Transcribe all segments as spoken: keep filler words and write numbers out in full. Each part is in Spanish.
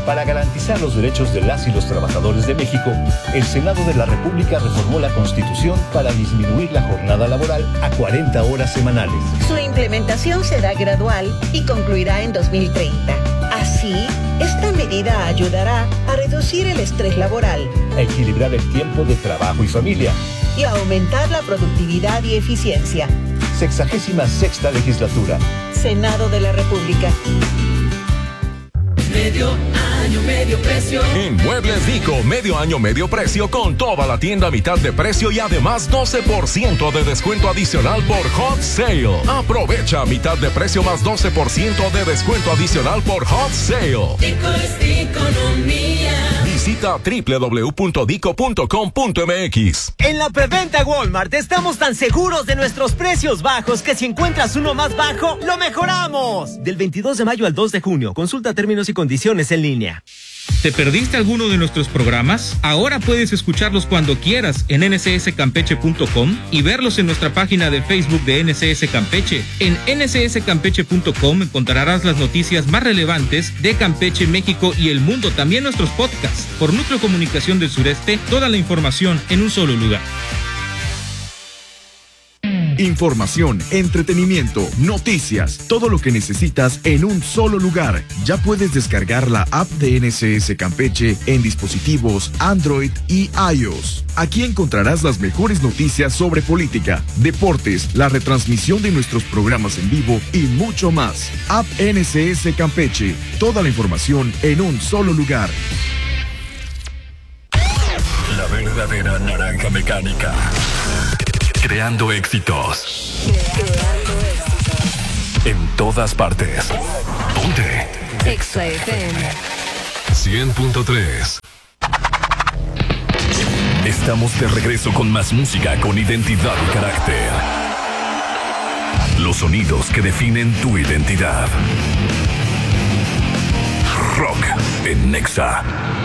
Para garantizar los derechos de las y los trabajadores de México, el Senado de la República reformó la Constitución para disminuir la jornada laboral a cuarenta horas semanales. Su implementación será gradual y concluirá en dos mil treinta. Así, esta medida ayudará a reducir el estrés laboral, a equilibrar el tiempo de trabajo y familia y a aumentar la productividad y eficiencia. Sexagésima sexta legislatura. Senado de la República. Medio año, medio precio. En Muebles Vico, medio año, medio precio con toda la tienda a mitad de precio y además doce por ciento de descuento adicional por Hot Sale. Aprovecha a mitad de precio más doce por ciento de descuento adicional por Hot Sale. Dico es economía. Visita doble u doble u doble u punto dico punto com punto m x. En la preventa Walmart estamos tan seguros de nuestros precios bajos que si encuentras uno más bajo, lo mejoramos. Del veintidós de mayo al dos de junio, consulta términos y condiciones en línea. ¿Te perdiste alguno de nuestros programas? Ahora puedes escucharlos cuando quieras en ene ce ese campeche punto com y verlos en nuestra página de Facebook de N C S Campeche. En ene ce ese campeche punto com encontrarás las noticias más relevantes de Campeche, México y el mundo, también nuestros podcasts. Por Núcleo Comunicación del Sureste, toda la información en un solo lugar. Información, entretenimiento, noticias, todo lo que necesitas en un solo lugar. Ya puedes descargar la app de N C S Campeche en dispositivos Android y iOS. Aquí encontrarás las mejores noticias sobre política, deportes, la retransmisión de nuestros programas en vivo y mucho más. App N C S Campeche, toda la información en un solo lugar. La verdadera naranja mecánica. Creando éxitos. Creando éxitos. En todas partes. Ponte. Exa F M. cien punto tres. Estamos de regreso con más música con identidad y carácter. Los sonidos que definen tu identidad. Rock en Nexa.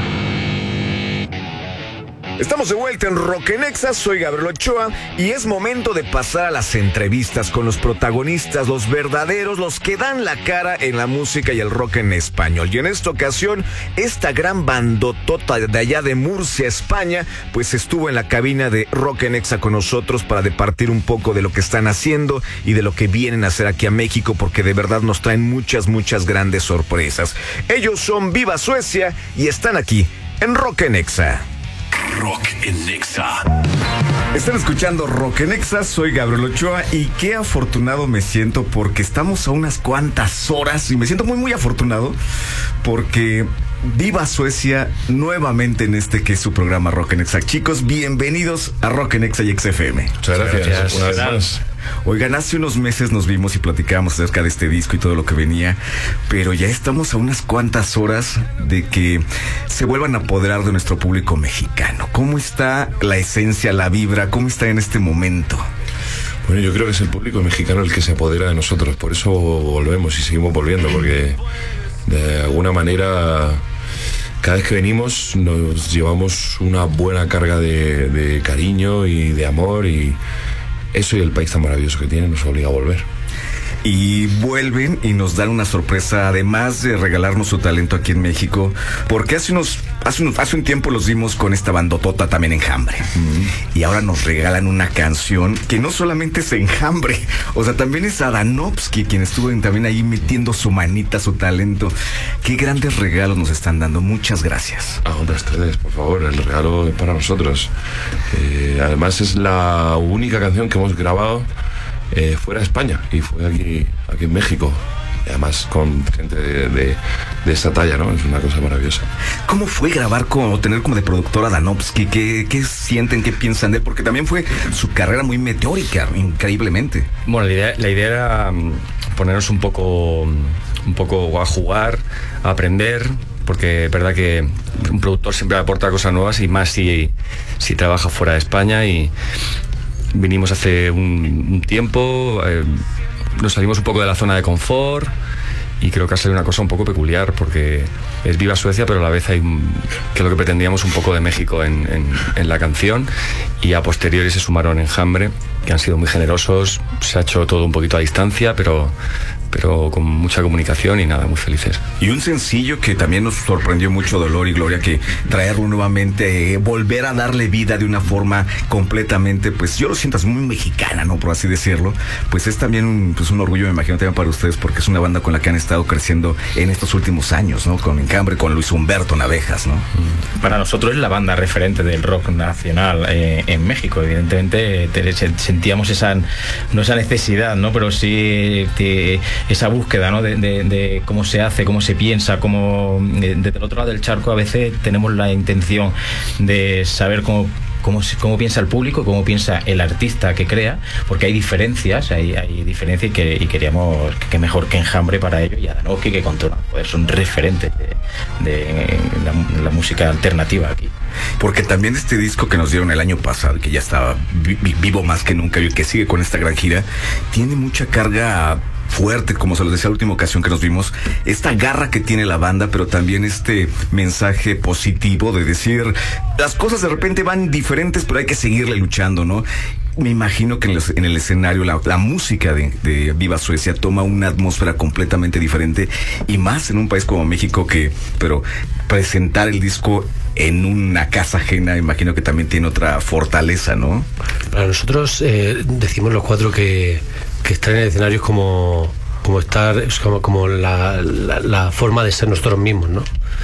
Estamos de vuelta en Rock en Exa, soy Gabriel Ochoa y es momento de pasar a las entrevistas con los protagonistas, los verdaderos, los que dan la cara en la música y el rock en español. Y en esta ocasión, esta gran bandotota de allá de Murcia, España, pues estuvo en la cabina de Rock en Exa con nosotros para departir un poco de lo que están haciendo y de lo que vienen a hacer aquí a México, porque de verdad nos traen muchas, muchas grandes sorpresas. Ellos son Viva Suecia y están aquí en Rock en Exa. Rock en Nexa. Están escuchando Rock en Exa, soy Gabriel Ochoa y qué afortunado me siento porque estamos a unas cuantas horas y me siento muy muy afortunado porque Viva Suecia nuevamente en este que es su programa Rock en Exa. Chicos, bienvenidos a Rock en Exa y X F M. Muchas gracias, gracias. Una vez más. Oigan, hace unos meses nos vimos y platicábamos acerca de este disco y todo lo que venía, pero ya estamos a unas cuantas horas de que se vuelvan a apoderar de nuestro público mexicano. ¿Cómo está la esencia, la vibra? ¿Cómo está en este momento? Bueno, yo creo que es el público mexicano el que se apodera de nosotros, por eso volvemos y seguimos volviendo, porque de alguna manera cada vez que venimos nos llevamos una buena carga de, de cariño y de amor, y eso y el país tan maravilloso que tiene nos obliga a volver. Y vuelven y nos dan una sorpresa, además de regalarnos su talento aquí en México, porque hace unos hace, unos, hace un tiempo los vimos con esta bandotota también Enjambre. Mm-hmm. Y ahora nos regalan una canción que no solamente es Enjambre, o sea, también es Adanovsky quien estuvo también ahí metiendo su manita, su talento. Qué grandes regalos nos están dando, muchas gracias. A otras ustedes, por favor, el regalo es para nosotros. Eh, además es la única canción que hemos grabado Eh, fuera de España, y fue aquí, aquí en México, y además con gente de, de, de esta talla, ¿no? Es una cosa maravillosa. ¿Cómo fue grabar con, o tener como de productor a Adanovsky? ¿Qué, ¿Qué sienten, qué piensan de él? Porque también fue su carrera muy meteórica, increíblemente. Bueno, la idea, la idea era ponernos un poco, un poco a jugar, a aprender, porque es verdad que un productor siempre aporta cosas nuevas, y más si, si trabaja fuera de España. Y vinimos hace un, un tiempo, eh, nos salimos un poco de la zona de confort, y creo que ha salido una cosa un poco peculiar, porque es Viva Suecia, pero a la vez hay un, que es lo que pretendíamos, un poco de México en, en, en la canción, y a posteriori se sumaron Enjambre, que han sido muy generosos. Se ha hecho todo un poquito a distancia, pero pero con mucha comunicación y nada, muy felices. Y un sencillo que también nos sorprendió mucho, Dolor y Gloria, que traerlo nuevamente, eh, volver a darle vida de una forma completamente, pues yo lo siento así muy mexicana, ¿no? Por así decirlo, pues es también un, pues un orgullo, me imagino, también para ustedes, porque es una banda con la que han estado creciendo en estos últimos años, ¿no? Con Encambre, con Luis Humberto Navejas, ¿no? Para nosotros es la banda referente del rock nacional eh, en México. Evidentemente te, sentíamos esa, no esa necesidad, ¿no? Pero sí te, esa búsqueda, ¿no? De, de, de cómo se hace, cómo se piensa, cómo desde el otro lado del charco a veces tenemos la intención de saber cómo Cómo, cómo piensa el público, cómo piensa el artista que crea, porque hay diferencias, hay, hay diferencias y, que, y queríamos que mejor que Enjambre para ello y Adanoski que Control, pues son referentes de, de la, la música alternativa aquí. Porque también este disco que nos dieron el año pasado, que ya estaba vi, vivo más que nunca y que sigue con esta gran gira, tiene mucha carga fuerte, como se los decía la última ocasión que nos vimos, esta garra que tiene la banda, pero también este mensaje positivo de decir, las cosas de repente van diferentes, pero hay que seguirle luchando, ¿no? Me imagino que en, los, en el escenario la, la música de, de Viva Suecia toma una atmósfera completamente diferente, y más en un país como México, que, pero presentar el disco en una casa ajena, imagino que también tiene otra fortaleza, ¿no? Para nosotros, eh, decimos los cuatro que, que estar en el escenario es como, como estar, es como, como la, la, la forma de ser nosotros mismos, ¿no?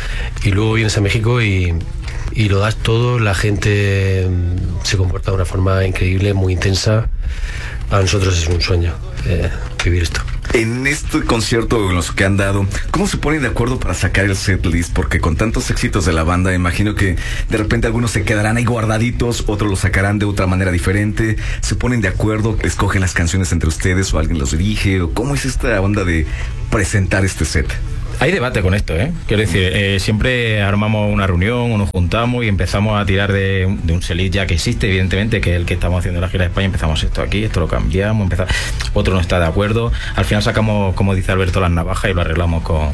Y luego vienes a México y, y lo das todo, la gente se comporta de una forma increíble, muy intensa. Para nosotros es un sueño eh, vivir esto. En este concierto, en los que han dado, ¿cómo se ponen de acuerdo para sacar el setlist? Porque con tantos éxitos de la banda, imagino que de repente algunos se quedarán ahí guardaditos, otros los sacarán de otra manera diferente. ¿Se ponen de acuerdo? ¿Escogen las canciones entre ustedes o alguien los dirige? ¿O cómo es esta onda de presentar este set? Hay debate con esto, ¿eh? Quiero decir, eh, siempre armamos una reunión o nos juntamos y empezamos a tirar de, de un setlist ya que existe, evidentemente, que es el que estamos haciendo en la gira de España. Empezamos esto aquí, esto lo cambiamos, empezamos, otro no está de acuerdo. Al final sacamos, como dice Alberto, las navajas y lo arreglamos con...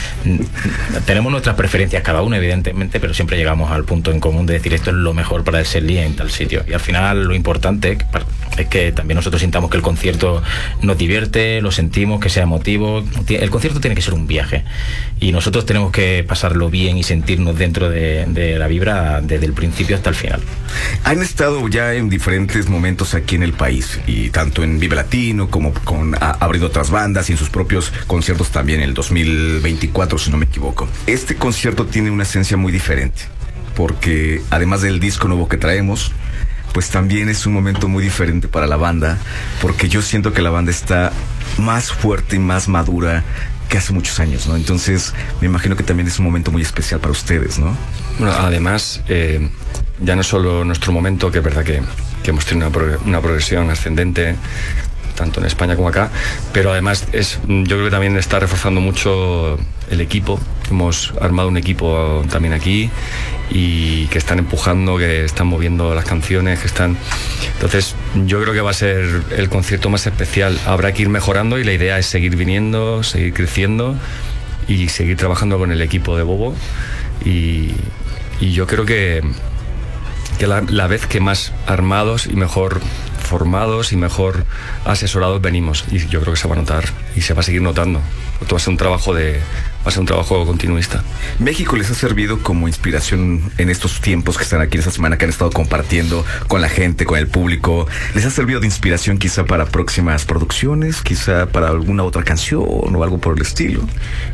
Tenemos nuestras preferencias cada uno, evidentemente, pero siempre llegamos al punto en común de decir esto es lo mejor para el setlist en tal sitio. Y al final lo importante es que también nosotros sintamos que el concierto nos divierte, lo sentimos, que sea emotivo. El concierto tiene que ser un viaje. Y nosotros tenemos que pasarlo bien y sentirnos dentro de, de la vibra desde el principio hasta el final. Han estado ya en diferentes momentos aquí en el país, y tanto en Vive Latino como con ha abrido otras bandas y en sus propios conciertos también en el dos mil veinticuatro, si no me equivoco. Este concierto tiene una esencia muy diferente, porque además del disco nuevo que traemos, pues también es un momento muy diferente para la banda, porque yo siento que la banda está más fuerte y más madura que hace muchos años, ¿no? Entonces, me imagino que también es un momento muy especial para ustedes, ¿no? Bueno, además, eh, ya no solo nuestro momento, que es verdad que, que hemos tenido una, pro, una progresión ascendente, tanto en España como acá, pero además es, yo creo que también está reforzando mucho el equipo. Hemos armado un equipo también aquí y que están empujando, que están moviendo las canciones, que están... Entonces yo creo que va a ser el concierto más especial. Habrá que ir mejorando y la idea es seguir viniendo, seguir creciendo y seguir trabajando con el equipo de Bobo, y, y yo creo que, que la, la vez que más armados y mejor formados y mejor asesorados venimos, y yo creo que se va a notar y se va a seguir notando. Esto va a ser un trabajo de va a ser un trabajo continuista. ¿México les ha servido como inspiración en estos tiempos que están aquí esta semana, que han estado compartiendo con la gente, con el público? ¿Les ha servido de inspiración quizá para próximas producciones, quizá para alguna otra canción o algo por el estilo?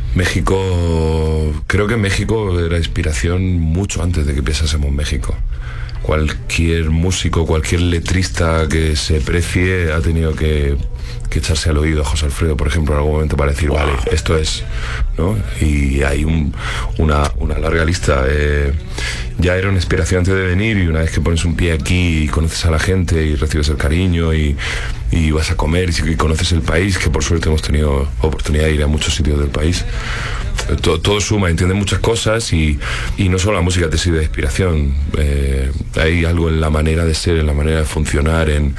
México, creo que México era inspiración mucho antes de que pensásemos México. Cualquier músico, cualquier letrista que se precie ha tenido que, que echarse al oído a José Alfredo, por ejemplo, en algún momento para decir, vale, esto es, ¿no? Y hay un, una, una larga lista. Eh, ya era una inspiración antes de venir, y una vez que pones un pie aquí y conoces a la gente y recibes el cariño y, y vas a comer y conoces el país, que por suerte hemos tenido oportunidad de ir a muchos sitios del país, todo, todo suma, entiendes muchas cosas, y, y no solo la música te sirve de inspiración. Eh, hay algo en la manera de ser, en la manera de funcionar, en,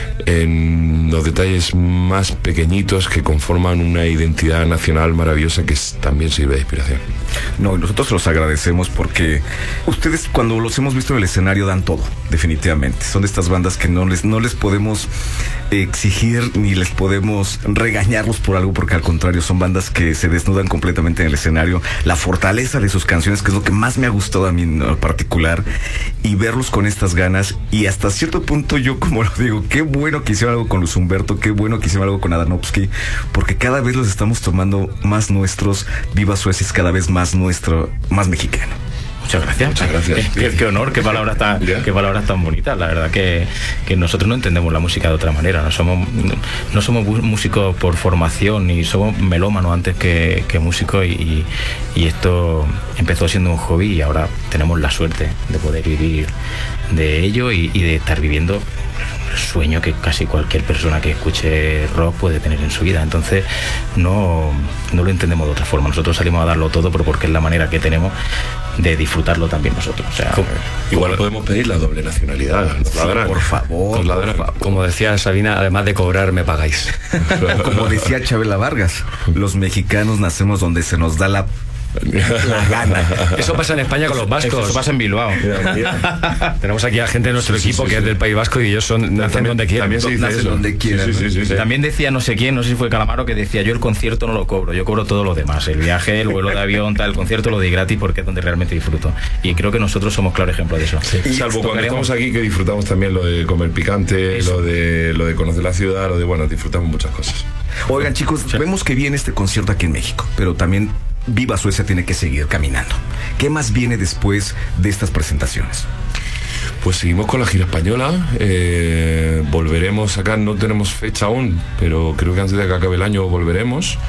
en los detalles más pequeñitos que conforman una identidad nacional maravillosa que es, también sirve de inspiración. No, y nosotros los agradecemos porque ustedes, cuando los hemos visto en el escenario, dan todo, definitivamente. Son de estas bandas que no les, no les podemos eh, exigir ni les podemos regañarlos por algo, porque al contrario son bandas que se desnudan completamente en el escenario. La fortaleza de sus canciones, que es lo que más me ha gustado a mí en particular, y verlos con estas ganas. Y hasta cierto punto yo, como lo digo, qué bueno que hicieron algo con Luis Humberto, qué bueno que hicieron algo con Adanovsky, porque cada vez los estamos tomando más nuestros. Viva Suecia es cada vez más nuestro, más mexicano. Muchas gracias. Muchas gracias. Qué, qué, qué honor, qué palabras tan, qué palabras tan bonitas. La verdad que, que nosotros no entendemos la música de otra manera. No somos, no somos músicos por formación, ni somos melómanos antes que, que músicos, y, y esto empezó siendo un hobby y ahora tenemos la suerte de poder vivir de ello y, y de estar viviendo el sueño que casi cualquier persona que escuche rock puede tener en su vida. Entonces no, no lo entendemos de otra forma. Nosotros salimos a darlo todo, pero porque es la manera que tenemos de disfrutarlo también nosotros. O sea, igual podemos pedir la doble nacionalidad. Nos la darán. Sí, por favor, Nos la darán. por favor. Como decía Sabina, además de cobrar, me pagáis. Como decía Chabela Vargas, los mexicanos nacemos donde se nos da la la gana. Eso pasa en España con los vascos. Eso pasa en Bilbao. Tenemos aquí a gente de nuestro sí, equipo sí, sí, que sí. es del País Vasco y ellos son, nacen también, donde quieran. También se dice nacen eso. donde quieran. Sí, sí, sí, sí. También decía no sé quién, no sé si fue Calamaro, que decía: yo el concierto no lo cobro, yo cobro todo lo demás, el viaje, el vuelo de avión, tal, el concierto lo doy gratis porque es donde realmente disfruto. Y creo que nosotros somos claro ejemplo de eso. Sí. Salvo cuando estamos aquí, que disfrutamos también lo de comer picante, eso. lo de lo de conocer la ciudad, lo de, bueno, disfrutamos muchas cosas. Oigan, chicos, sí. vemos que viene este concierto aquí en México, pero también Viva Suecia tiene que seguir caminando. ¿Qué más viene después de estas presentaciones? Pues seguimos con la gira española. Eh, volveremos acá, no tenemos fecha aún, pero creo que antes de que acabe el año volveremos.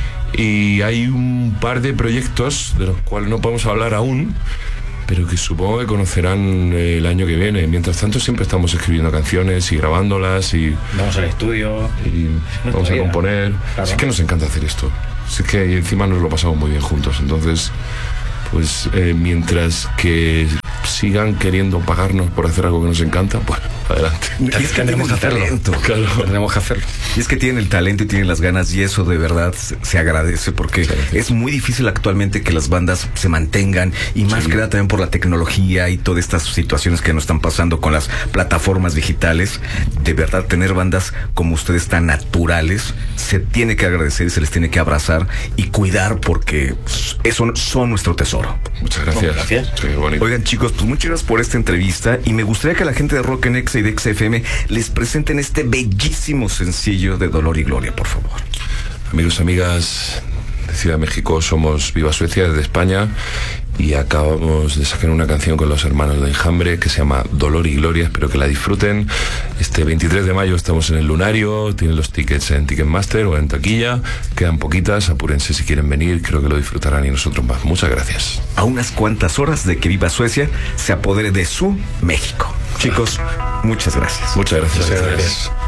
Y hay un par de proyectos de los cuales no podemos hablar aún, pero que supongo que conocerán el año que viene. Mientras tanto siempre estamos escribiendo canciones y grabándolas y vamos al estudio y vamos a componer. Claro. Es que nos encanta hacer esto. Es que encima nos lo pasamos muy bien juntos. Entonces, pues eh, mientras que sigan queriendo pagarnos por hacer algo que nos encanta, bueno, adelante. Y es que tendremos que hacerlo. Claro. Tendremos que hacerlo. Y es que tienen el talento y tienen las ganas, y eso de verdad se, se agradece, porque Gracias. es muy difícil actualmente que las bandas se mantengan, y más sí. que nada también por la tecnología y todas estas situaciones que nos están pasando con las plataformas digitales. De verdad, tener bandas como ustedes tan naturales se tiene que agradecer y se les tiene que abrazar y cuidar, porque eso son nuestro tesoro. Muchas gracias. Oh, gracias. Sí, Oigan, chicos, pues muchas gracias por esta entrevista, y me gustaría que la gente de Rock en Exa y de Exa F M les presenten este bellísimo sencillo de Dolor y Gloria, por favor. Amigos, amigas de Ciudad de México, somos Viva Suecia desde España y acabamos de sacar una canción con los hermanos de Enjambre que se llama Dolor y Gloria. Espero que la disfruten. Este veintitrés de mayo estamos en el Lunario, tienen los tickets en Ticketmaster o en taquilla, quedan poquitas, apúrense si quieren venir, creo que lo disfrutarán y nosotros más. Muchas gracias. A unas cuantas horas de que Viva Suecia se apodere de su México. Chicos, muchas gracias. Muchas gracias. Muchas gracias.